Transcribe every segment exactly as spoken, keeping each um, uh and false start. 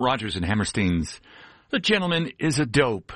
Rodgers and Hammerstein's The Gentleman is a Dope.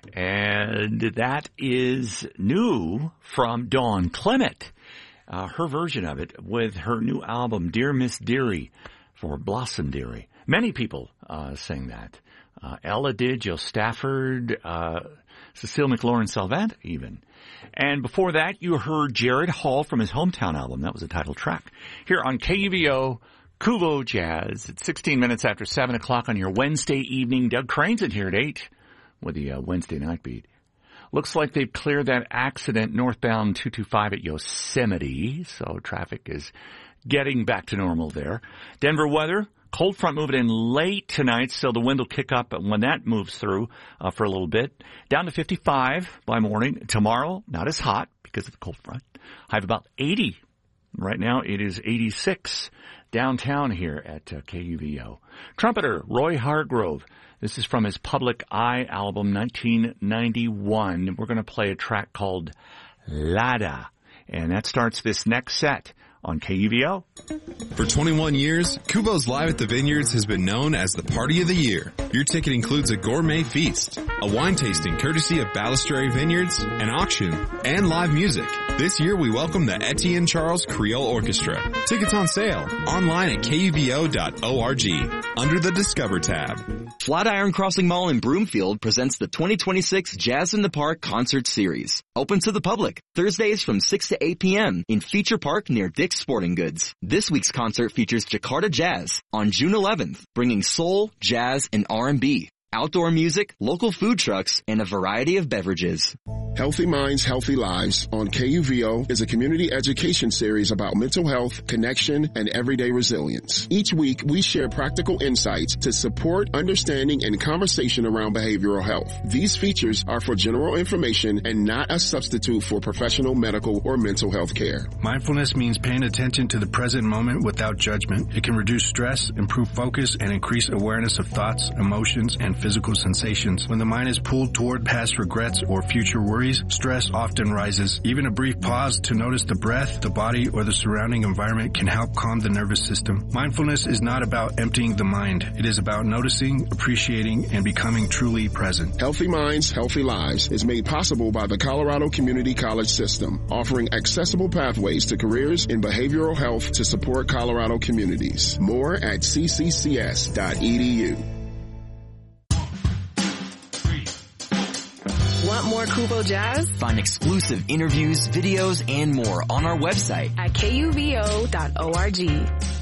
And that is new from Dawn Clement, uh, her version of it with her new album, Dear Miss Dearie, for Blossom Dearie. Many people uh, sang that. Uh, Ella did, Joe Stafford, uh, Cecile McLaurin-Salvant even. And before that, you heard Jared Hall from his hometown album. That was the title track. Here on K U V O, Kuvo Jazz. It's sixteen minutes after seven o'clock on your Wednesday evening. Doug Crane's in here at eight with the uh, Wednesday night beat. Looks like they've cleared that accident northbound two two five at Yosemite, so traffic is getting back to normal there. Denver weather. Cold front moving in late tonight, so the wind will kick up when that moves through uh, for a little bit. Down to fifty-five by morning. Tomorrow, not as hot because of the cold front. High of about eighty. Right now, it is eighty-six downtown here at uh, K U V O. Trumpeter Roy Hargrove. This is from his Public Eye album, nineteen ninety-one. We're going to play a track called Lada, and that starts this next set on K U V O. For twenty-one years, Kubo's Live at the Vineyards has been known as the party of the year. Your ticket includes a gourmet feast, a wine tasting courtesy of Balistrary Vineyards, an auction, and live music. This year we welcome the Etienne Charles Creole Orchestra. Tickets on sale online at K U V O dot org under the Discover tab. Flatiron Crossing Mall in Broomfield presents the twenty twenty-six Jazz in the Park Concert Series. Open to the public, Thursdays from six to eight p.m. in Feature Park near Dick's Sporting Goods. This week's concert features Jakarta Jazz on June eleventh, bringing soul, jazz, and R and B. Outdoor music, local food trucks, and a variety of beverages. Healthy Minds, Healthy Lives on K U V O is a community education series about mental health, connection, and everyday resilience. Each week, we share practical insights to support understanding and conversation around behavioral health. These features are for general information and not a substitute for professional medical or mental health care. Mindfulness means paying attention to the present moment without judgment. It can reduce stress, improve focus, and increase awareness of thoughts, emotions, and physical sensations. When the mind is pulled toward past regrets or future worries, stress often rises. Even a brief pause to notice the breath, the body, or the surrounding environment can help calm the nervous system. Mindfulness is not about emptying the mind. It is about noticing, appreciating, and becoming truly present. Healthy Minds, Healthy Lives is made possible by the Colorado Community College System, offering accessible pathways to careers in behavioral health to support Colorado communities. More at c c c s dot e d u. Want more Kuvo Jazz? Find exclusive interviews, videos, and more on our website at K U V O dot org.